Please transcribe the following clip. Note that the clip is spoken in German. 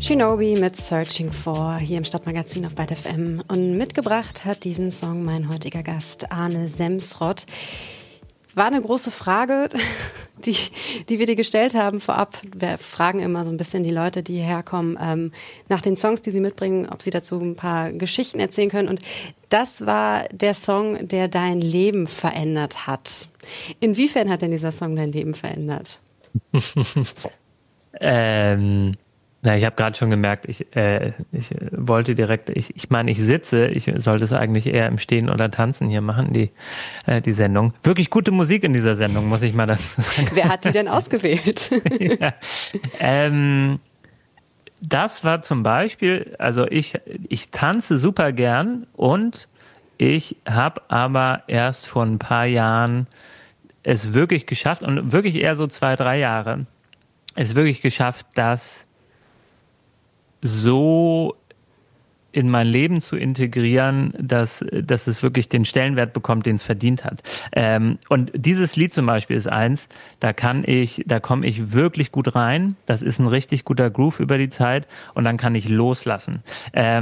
Shinobi mit Searching For hier im Stadtmagazin auf Byte FM. Und mitgebracht hat diesen Song mein heutiger Gast Arne Semsrott. War eine große Frage, die wir dir gestellt haben vorab. Wir fragen immer so ein bisschen die Leute, die hierher kommen, nach den Songs, die sie mitbringen, ob sie dazu ein paar Geschichten erzählen können. Und das war der Song, der dein Leben verändert hat. Inwiefern hat denn dieser Song dein Leben verändert? Ich habe gerade schon gemerkt, ich wollte direkt, ich meine, ich sitze, ich sollte es eigentlich eher im Stehen oder Tanzen hier machen, die Sendung. Wirklich gute Musik in dieser Sendung, muss ich mal dazu sagen. Wer hat die denn ausgewählt? Ja. Das war zum Beispiel, also ich tanze super gern und ich habe aber erst vor ein paar Jahren es wirklich geschafft und wirklich eher so 2-3 Jahre, es wirklich geschafft, das so in mein Leben zu integrieren, dass es wirklich den Stellenwert bekommt, den es verdient hat. Und dieses Lied zum Beispiel ist eins, da komme ich wirklich gut rein. Das ist ein richtig guter Groove über die Zeit und dann kann ich loslassen.